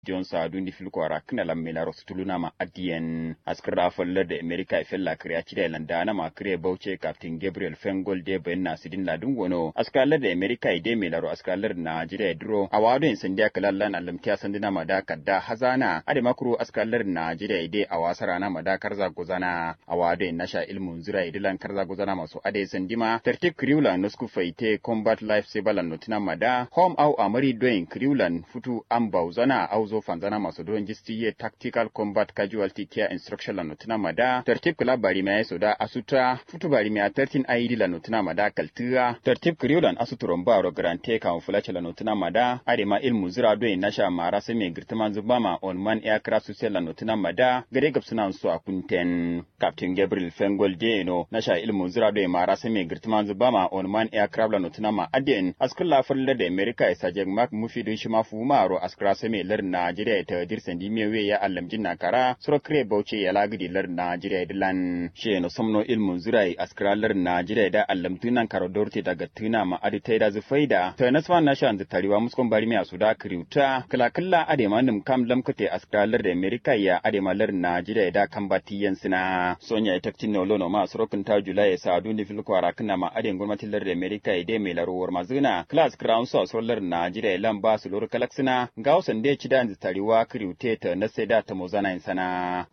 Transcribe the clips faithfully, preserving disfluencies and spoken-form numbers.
John Sadu ni filko ara kana lammela rostuluna ma adien askra folle de America e fella kriya chide landana ma kriya bauche Captain Gabriel Fengol de benna sidin ladun wono askala de America ide melaro askalar Najeriya dro awado en sandiya kalallan alamtiya sandina mada kadda hazana ade makru askalar Najeriya ide awasara na mada karza gozana awado en nasha ilmun zira idilan karza gozana masu ade sandima tertib kriwla nosku faite combat life saver notina mada home au amari doing kriwlan futu ambauzana au zo fanzana masu don jistiye tactical combat casualty care instruction la notina mada tertib kula bari mai soda asuta futu bari mai thirteen I D la notina mada kaltira tertib kriwlan asuturon baro grante kan fulacha la notina mada ade ma ilmu zira doing nasha mara sai mai girtaman zubama on man aircraft social la notina mada gare gabsuna su a kunten Captain Gabriel Fengol de no nasha ilmu zira doing mara sai mai girtaman zubama on man aircraft la notina ma aden askalla farla da America isa jeg mak mufidin shi mafu maro askra sai mai lar Najeriya ta dirsan di mewe ya allamjin nakara suro kre bauchi ya lagidi lar Najeriya dilan she no somno ilmu zira askra lar Najeriya da allamtunan karo dorte daga tuna ma aditai da zufaida ta nasfa nasha da tariwa muskon bari mai asuda kriuta kala kala ade manum kam lamkate askra lar da America ya ade malar Najeriya da kambatiyan sina sonya ita tinno lono ma surokin ta Julai sa duni filko arakna ma ade gwamnatin lar da America ide mai larowar mazuna class ground so solar Najeriya lamba su lor kalaksina gausan da ci da tariwa kriute ta na seda ta mozana insana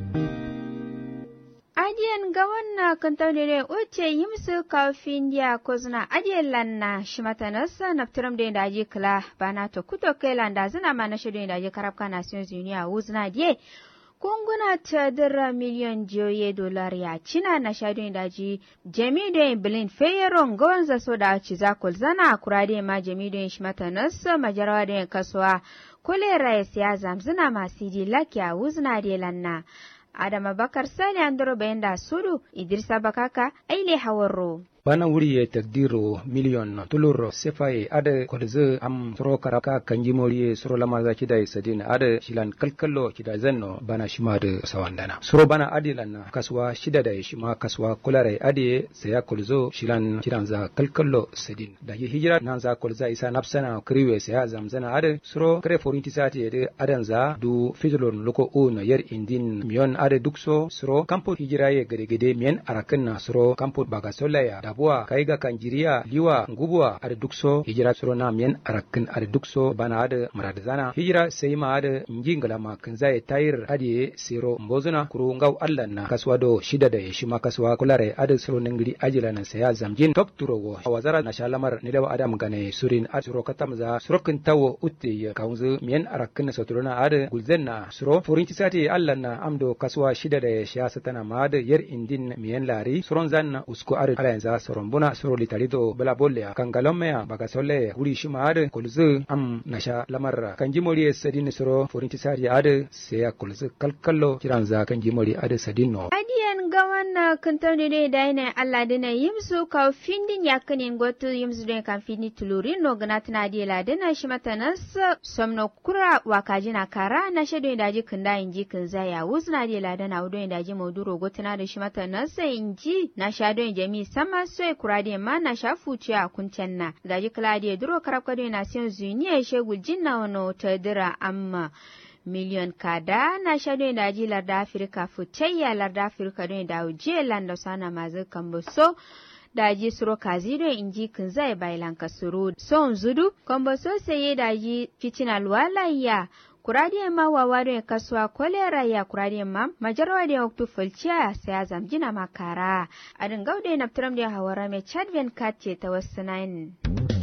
Adiyan ga wannan kantaunere uce yimsu kafin dia kozuna adiyan lanna shimatanasa naftiram da daji kala bana to kuto kai landa zina ma na shirin daji karabka Nations Union wuzna die kunguna ta dira miliyon jiyoyi dolar ya cina na shadun daji jami'in bilin feyeron gawan zaso da ci zakul zana kurade ma jami'in shimatanasa majarawa da kasuwa kulera ya siya zamzina masu di lakiya wuzna de lanna Adama Bakar Sani Andro Benda Sudu Idrisa Bakaka Aile Hawarro bana wuri ya takdiro miliyon tulur sefai ada kodze am soro karaka kanji moriye soro lama za kida sadin ada shilan kalkallo kida zanno bana shima da sawandana soro bana adilan kaswa shida da shima kaswa kulare ade saya kulzo shilan kidan za kalkallo sadin da hijira nan za kulza isa nafsana kriwe saya zamzana ada soro kare forinti sati de adan za du fizolon loko on yer indin miyon ada dukso soro kampo hijira ye gede gede miyen arakan na soro kampo bagasolaya abuwa kaiga kanjiriya liwa ngubwa ada dukso hijira suro na men arakin ada dukso bana ada maradazana hijira sai ma ada njingala ma kanzai tayir adiye siro mbozuna kuru ngau allanna kaswado shida da shi ma kaswa kulare ada suro ningiri ajila na saya zamjin top turowo wazara na shalamar ne da adam gane surin asuro katamza surokin tawo utte kaunzu men arakin saturuna ada gulzenna suro furinti sati allanna amdo kaswa shida da shi asatana ma ada yar indin men lari suron zanna usko ada ala yanzu sorombuna soro litarido bela bolle kangalomea bagasolle wuri shima ade kulzu am nasha lamar kanjimori sadin soro forinti sari ade seya kulzu kalkallo kiranza kanjimori ade sadinno adiyan gawan kantone de daina Allah dina yimsu ka findin yakane goto yimsu de kan fini tulurin no ganatna de la dina shimatanas somno kura wakajina kara na shedo daji kinda inji kinza ya wuzna de la dina wudo daji moduro gotuna da shimatanas inji na shado jami sama sai kurade ma na shafuci a kuncen na daji klade duro karabka de Nations Union shegul jinna wono tadira amma miliyon kada na shado daji larda Afrika futayya larda Afrika don da uje landa sana mazu kamboso daji suro kazido inji kinzai bailan kasuru son zudu kamboso sai daji fitina lwala ya kuradiye ma waware kaswa kolera ya kuradiye ma majarwa de waktu fulciya sai zamjina makara adin gaude na tram de hawara me chadven katche tawassanain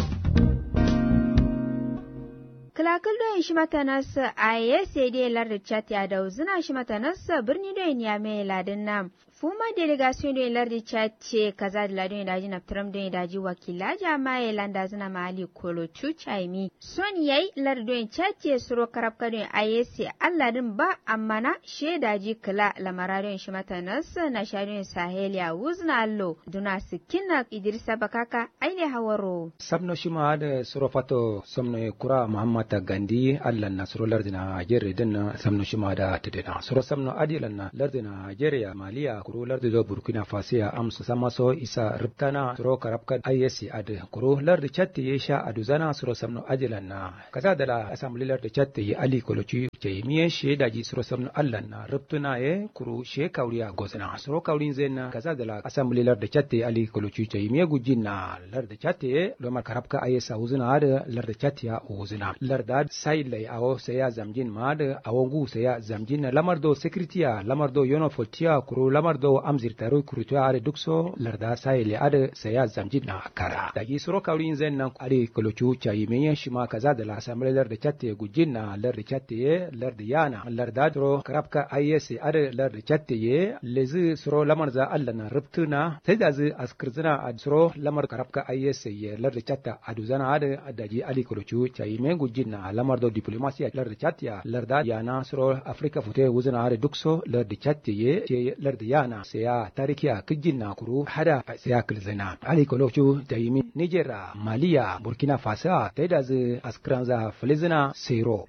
Kalakal do shi matanas aye sai de lar chat ya da uzuna shi matanas birni do ya me ladin nam fuma delegation do lar chat ce kaza da ladin da ji na tram do da ji wakila jama'a landa zuna mali kolo chuchaimi son yayi lar do chat ce suro karab kadin aye sai Allah din ba amma na sheda ji kala lamarado shi matanas na shadin sahelia uzna allo duna sikina Idrisa Bakaka aine hawaro sabno shima da suro fato somno kura Muhammad ta gandi Allah na suro lardina Nigeria din samno shima da tedena suro samno adilan na lardina Nigeria Maliya kuru lardi do burkina faso ya amsu sama so isa rubtana suro karabka ayesi ade kuru lardi chatti ye sha aduzana suro samno ajilan na kaza dala assembly lardi chatti ye ali kolochi ke miye she daji suro samno allan na rubtuna ye kuru she kauriya gozna suro kaurin zenna kaza dala assembly lardi chatti ali kolochi ke miye gujinna lardi chatti lo mar karabka ayesa uzuna ade lardi chatti ya uzuna larda sai lai awo saya zamjin mad awongu saya zamjin lamardo secretary lamardo yono fotia kuru lamardo amzir taro kuru to are dukso larda sai le ade saya zamjin na kara daji suro kaurin zen nan are kolochu chai meyen shima kaza da la assembly larda chatte gujinna larda chatte larda yana larda dro karabka is ade larda chatte ye lezi suro lamarza alla na rubtuna sai da zu askirzina ad suro lamar karabka is ye larda chatta aduzana ade daji ali kolochu chai men gujinna lamardo diplomasiya larda chatte larda yana suro afrika fute wuzana are dukso larda chatte ye ce larda yana saya tarikiya kijinna kuru hada saya kilzina ali kolochu dayimi nigeria maliya burkina faso taida zu askranza filizina sero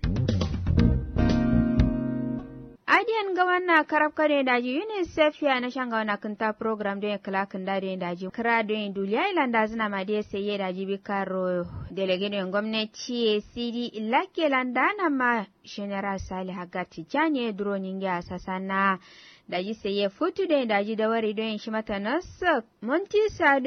adiyan ga wannan karab kare daji unicef ya na shanga wana kunta program don kala kan dare daji kira don duliya ilanda zina ma dai sai daji bi karo delegation gwamnati cd ilake landa na ma general salih hagati janye droning ya sasana daji sai ya futu da daji da wari don shi mata nas monti sa